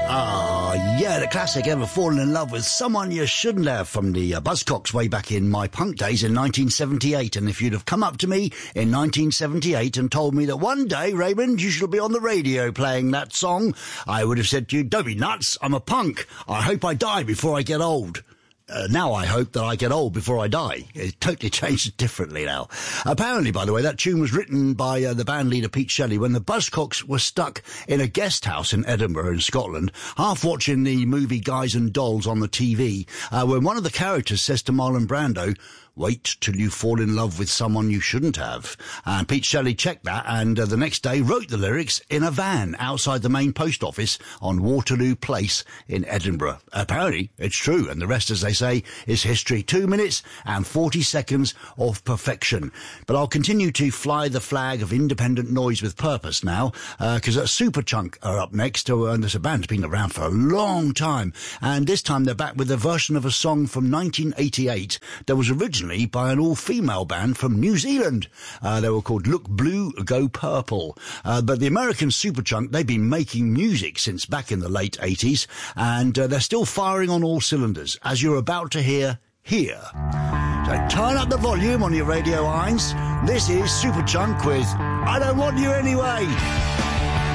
Yeah, the classic Ever Fallen in Love with Someone You Shouldn't Have from the Buzzcocks way back in my punk days in 1978. And if you'd have come up to me in 1978 and told me that one day, Raymond, you shall be on the radio playing that song, I would have said to you, don't be nuts, I'm a punk. I hope I die before I get old. Now I hope that I get old before I die. It totally changed differently now. Apparently, by the way, that tune was written by the band leader Pete Shelley when the Buzzcocks were stuck in a guest house in Edinburgh in Scotland, half watching the movie Guys and Dolls on the TV, when one of the characters says to Marlon Brando, "Wait till you fall in love with someone you shouldn't have." And Pete Shelley checked that and the next day wrote the lyrics in a van outside the main post office on Waterloo Place in Edinburgh. Apparently, it's true, and the rest, as they say, is history. 2 minutes and 40 seconds of perfection. But I'll continue to fly the flag of independent noise with purpose now, because Superchunk are up next, and there's a band that's been around for a long time, and this time they're back with a version of a song from 1988 that was originally by an all-female band from New Zealand. They were called Look Blue, Go Purple. But the American Superchunk, they've been making music since back in the late 80s, and they're still firing on all cylinders, as you're about to hear here. So turn up the volume on your radio irons. This is Superchunk with I Don't Want You Anyway.